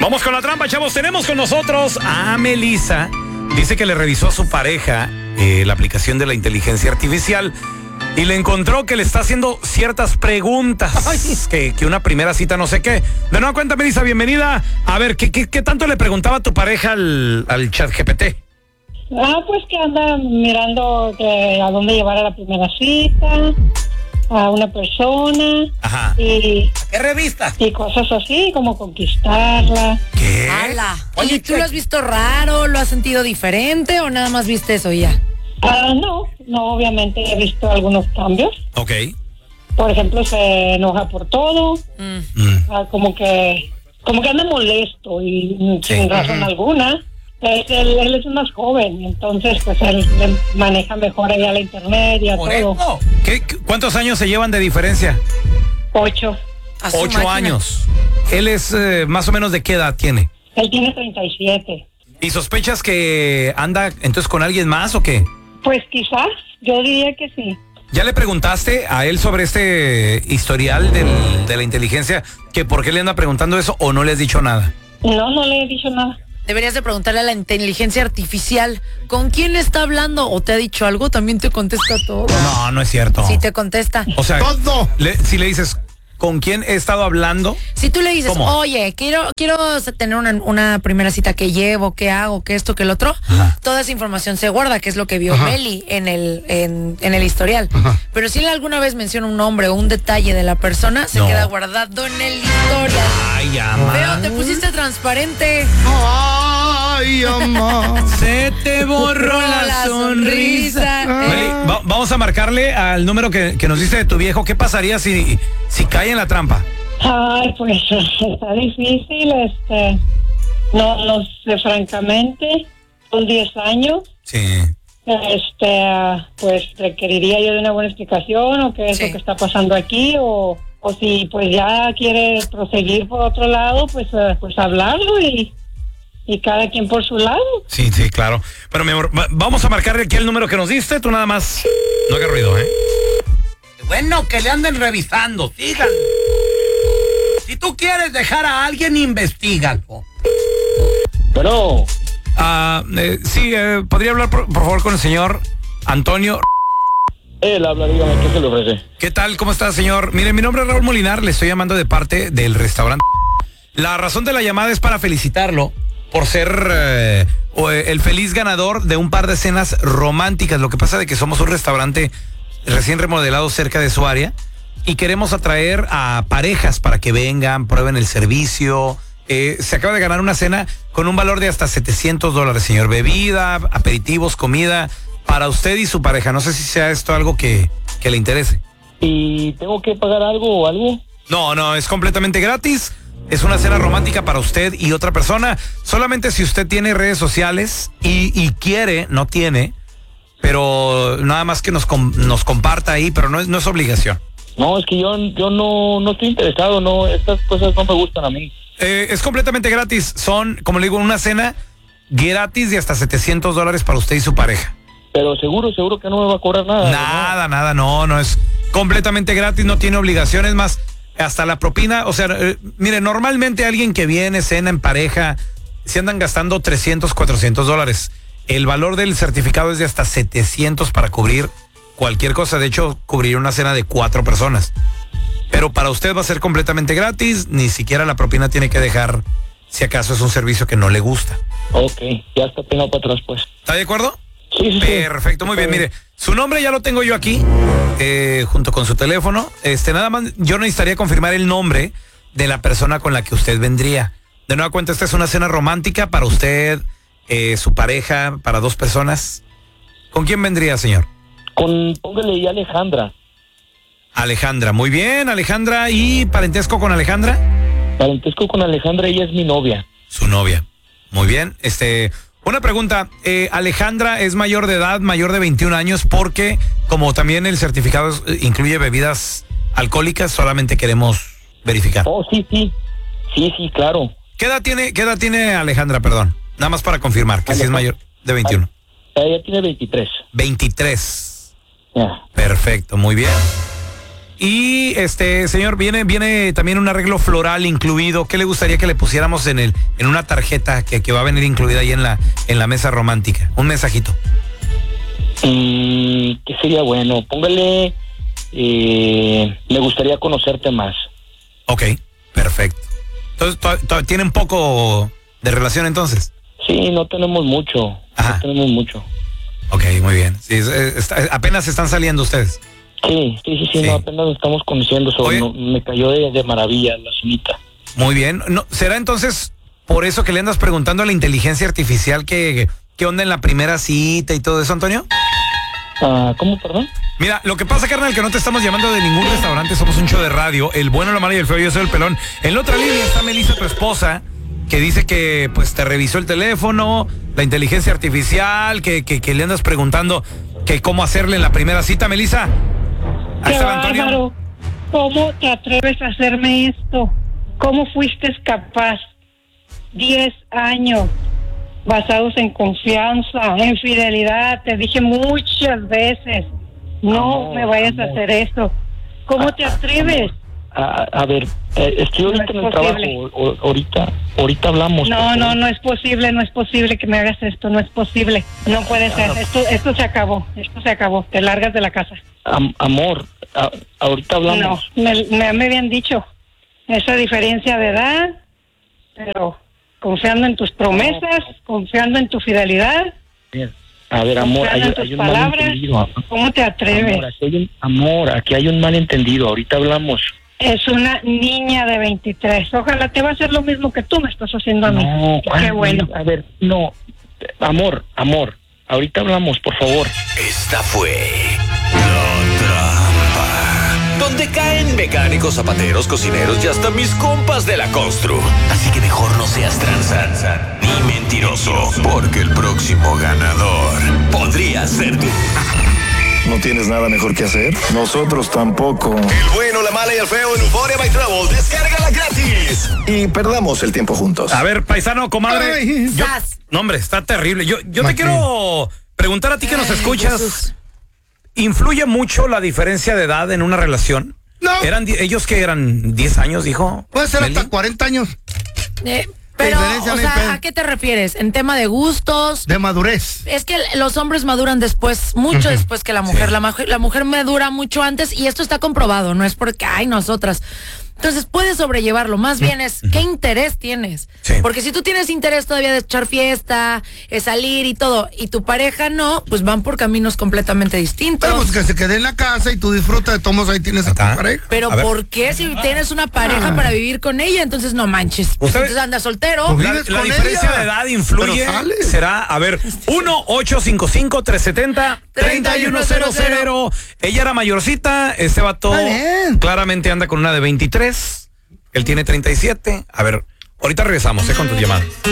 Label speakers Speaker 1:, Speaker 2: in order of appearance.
Speaker 1: Vamos con la trampa, chavos. Tenemos con nosotros a Melissa. Dice que le revisó a su pareja la aplicación de la inteligencia artificial y le encontró que le está haciendo ciertas preguntas que una primera cita no sé qué. De nueva cuenta, Melissa, bienvenida. A ver, ¿qué tanto le preguntaba a tu pareja al chat GPT?
Speaker 2: Pues que anda mirando a dónde llevar a la primera cita, a una persona.
Speaker 1: Ajá.
Speaker 2: Y
Speaker 1: ¿Qué revista?
Speaker 2: y cosas así, como conquistarla.
Speaker 1: ¿Qué?
Speaker 3: ¡Hala!
Speaker 1: Oye,
Speaker 3: Oye, ¿tú lo has visto raro? ¿Lo has sentido diferente o nada más viste eso y ya?
Speaker 2: No, obviamente he visto algunos cambios.
Speaker 1: Ok.
Speaker 2: Por ejemplo, se enoja por todo, como que anda molesto y sin razón alguna. Él es más joven, entonces pues él maneja mejor allá la internet y a todo.
Speaker 1: ¿Cuántos años se llevan de diferencia?
Speaker 2: 8.
Speaker 3: A su
Speaker 1: 8
Speaker 3: máquina.
Speaker 1: años. ¿Él es más o menos de qué edad tiene?
Speaker 2: Él tiene 37.
Speaker 1: ¿Y sospechas que anda entonces con alguien más o qué?
Speaker 2: Pues quizás, yo diría que sí.
Speaker 1: ¿Ya le preguntaste a él sobre este historial de la inteligencia, que por qué le anda preguntando eso o no le has dicho nada?
Speaker 2: No le he dicho nada.
Speaker 3: Deberías de preguntarle a la inteligencia artificial ¿con quién está hablando? ¿O te ha dicho algo? También te contesta todo.
Speaker 1: No es cierto.
Speaker 3: Sí te contesta.
Speaker 1: O sea, si le dices, ¿con quién he estado hablando?
Speaker 3: Si tú le dices,
Speaker 1: ¿Cómo?
Speaker 3: oye, quiero tener una primera cita, ¿qué llevo? ¿Qué hago? ¿Qué esto? ¿Qué el otro?
Speaker 1: Ajá.
Speaker 3: Toda esa información se guarda, que es lo que vio Meli en el historial. Pero si él alguna vez menciona un nombre o un detalle de la persona, se
Speaker 1: No.
Speaker 3: queda guardado en el historial.
Speaker 1: Ay, ama.
Speaker 3: Veo, te pusiste transparente.
Speaker 4: Ay, amor.
Speaker 1: Se te borró la sonrisa. Meli, vamos a marcarle al número que nos diste de tu viejo. ¿Qué pasaría si cae en la trampa?
Speaker 2: Pues está difícil, no sé, francamente, son 10 años,
Speaker 1: Sí.
Speaker 2: pues requeriría yo de una buena explicación o qué es
Speaker 3: Sí.
Speaker 2: lo que está pasando aquí o si pues ya quiere proseguir por otro lado, pues hablarlo y cada quien por su lado.
Speaker 1: Sí, claro. Pero mi amor, vamos a marcarle aquí el número que nos diste. Tú nada más no hagas ruido, ¿eh? Bueno, que le anden revisando, sigan. Si tú quieres dejar a alguien, investígalo.
Speaker 4: Pero,
Speaker 1: Sí, ¿podría hablar por favor con el señor Antonio?
Speaker 4: él habla, dígame, ¿qué se le ofrece?
Speaker 1: ¿Qué tal? ¿Cómo está, señor? Mire, mi nombre es Raúl Molinar, le estoy llamando de parte del restaurante. La razón de la llamada es para felicitarlo por ser el feliz ganador de un par de cenas románticas. Lo que pasa es que somos un restaurante recién remodelado cerca de su área y queremos atraer a parejas para que vengan, prueben el servicio. Se acaba de ganar una cena con un valor de hasta $700, señor. Bebida, aperitivos, comida para usted y su pareja. No sé si sea esto algo que le interese.
Speaker 4: ¿Y tengo que pagar algo o algo?
Speaker 1: No, es completamente gratis. Es una cena romántica para usted y otra persona. Solamente si usted tiene redes sociales y quiere, no tiene, pero nada más que nos comparta ahí, pero no es obligación.
Speaker 4: No, es que yo no estoy interesado, no, estas cosas no me gustan a mí.
Speaker 1: Es completamente gratis. Son, como le digo, una cena gratis de hasta $700 para usted y su pareja.
Speaker 4: Pero seguro que no me va a cobrar nada.
Speaker 1: Nada, no es completamente gratis, no tiene obligaciones más. Hasta la propina, o sea, mire, normalmente alguien que viene, cena en pareja, se andan gastando $300, $400. El valor del certificado es de hasta 700 para cubrir cualquier cosa. De hecho, cubrir una cena de 4 personas. Pero para usted va a ser completamente gratis, ni siquiera la propina tiene que dejar si acaso es un servicio que no le gusta.
Speaker 4: Ok, ya está pegado para atrás, pues.
Speaker 1: ¿Está de acuerdo?
Speaker 4: Sí.
Speaker 1: Perfecto, muy bien. Mire, su nombre ya lo tengo yo aquí, junto con su teléfono. Nada más, yo necesitaría confirmar el nombre de la persona con la que usted vendría. De nueva cuenta, esta es una cena romántica para usted, su pareja, para 2 personas. ¿Con quién vendría, señor?
Speaker 4: Póngale ya Alejandra.
Speaker 1: Alejandra, muy bien, Alejandra. ¿Y parentesco con Alejandra?
Speaker 4: Parentesco con Alejandra, ella es mi novia.
Speaker 1: Su novia. Muy bien. Una pregunta. Alejandra es mayor de edad, mayor de 21 años, porque como también el certificado incluye bebidas alcohólicas, solamente queremos verificar.
Speaker 4: Oh, sí, claro.
Speaker 1: ¿Qué edad tiene Alejandra, perdón? Nada más para confirmar que sí es mayor de 21.
Speaker 4: Ella tiene 23.
Speaker 1: 23.
Speaker 4: Ya.
Speaker 1: Perfecto, muy bien. Y señor, viene también un arreglo floral incluido. ¿Qué le gustaría que le pusiéramos en una tarjeta que va a venir incluida ahí en la mesa romántica? Un mensajito.
Speaker 4: ¿Qué sería bueno? Póngale, me gustaría conocerte más.
Speaker 1: Ok, perfecto. Entonces, ¿tienen poco de relación entonces?
Speaker 4: Sí, no tenemos mucho.
Speaker 1: Ajá.
Speaker 4: No tenemos mucho.
Speaker 1: Ok, muy bien. Sí, apenas están saliendo ustedes.
Speaker 4: Sí, no, apenas nos estamos conociendo. Me cayó de maravilla la cinita.
Speaker 1: Muy bien. No, ¿será entonces por eso que le andas preguntando a la inteligencia artificial qué onda en la primera cita y todo eso, Antonio?
Speaker 4: ¿Cómo, perdón?
Speaker 1: Mira, lo que pasa, carnal, que no te estamos llamando de ningún restaurante, somos un show de radio, el bueno, la mala y el feo, yo soy el pelón. En la otra línea está Melissa, tu esposa, que dice que pues te revisó el teléfono, la inteligencia artificial, que le andas preguntando que cómo hacerle en la primera cita, Melissa. Ahí
Speaker 2: Qué
Speaker 1: está Antonio.
Speaker 2: bárbaro. ¿Cómo te atreves a hacerme esto? ¿Cómo fuiste capaz? 10 años basados en confianza, en fidelidad. Te dije muchas veces, no me vayas a hacer esto. ¿Cómo te atreves?
Speaker 4: A ver, estoy ahorita en el trabajo. Ahorita hablamos.
Speaker 2: No es posible que me hagas esto, no es posible. No puede ser. Esto se acabó. Te largas de la casa.
Speaker 4: Amor, ahorita hablamos.
Speaker 2: No, me habían dicho esa diferencia de edad, pero confiando en tus promesas, confiando en tu fidelidad.
Speaker 4: Bien. A ver, amor, hay un malentendido.
Speaker 2: ¿Cómo te atreves?
Speaker 4: Amor, aquí hay un malentendido. Ahorita hablamos.
Speaker 2: Es una niña de 23. Ojalá te va a hacer lo mismo que tú me estás haciendo a mí.
Speaker 4: No,
Speaker 2: qué bueno.
Speaker 4: A ver, no. Amor. Ahorita hablamos, por favor.
Speaker 5: Esta fue La Trampa, donde caen mecánicos, zapateros, cocineros y hasta mis compas de la constru. Así que mejor no seas tranza ni mentiroso, porque el próximo ganador podría ser tú.
Speaker 6: ¿No tienes nada mejor que hacer? Nosotros tampoco.
Speaker 5: El bueno, la mala y el feo en Euphoria by Travel. Descárgala gratis.
Speaker 6: Y perdamos el tiempo juntos.
Speaker 1: A ver, paisano, comadre. No, hombre, está terrible. Yo te quiero preguntar a ti que nos escuchas.
Speaker 3: Jesús.
Speaker 1: ¿Influye mucho la diferencia de edad en una relación?
Speaker 7: No.
Speaker 1: ¿Ellos que eran 10 años, dijo?
Speaker 7: Puede ser
Speaker 1: Meli?
Speaker 7: hasta 40 años
Speaker 3: Pero,
Speaker 7: diferencia,
Speaker 3: o
Speaker 7: no hay
Speaker 3: sea,
Speaker 7: pedo.
Speaker 3: ¿a qué te refieres? ¿En tema de gustos?
Speaker 7: de madurez.
Speaker 3: Es que los hombres maduran después, mucho después que la mujer.
Speaker 1: Sí.
Speaker 3: La mujer madura mucho antes y esto está comprobado, no es porque, nosotras. Entonces puedes sobrellevarlo, más bien es qué interés tienes.
Speaker 1: Sí.
Speaker 3: Porque si tú tienes interés todavía de echar fiesta, salir y todo, y tu pareja no, pues van por caminos completamente distintos.
Speaker 7: Pero pues que se quede en la casa y tú disfruta de tomos, ahí tienes a tu pareja.
Speaker 3: Pero
Speaker 1: A ver.
Speaker 3: ¿por qué si tienes una pareja para vivir con ella? Entonces no manches. Entonces andas soltero.
Speaker 7: Pues
Speaker 1: La
Speaker 7: vives con
Speaker 1: diferencia
Speaker 7: ella.
Speaker 1: de edad influye.
Speaker 7: Pero sales.
Speaker 1: Será, a ver, 1-855-370-3100. Ella era mayorcita, este vato
Speaker 7: Está bien.
Speaker 1: claramente anda con una de 23. Él tiene 37. A ver, ahorita regresamos, con tus llamadas.